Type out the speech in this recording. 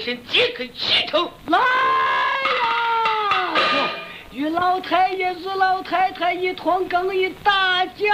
身皆可齐头。 来呀！与老太爷与老太太一同更一大酒。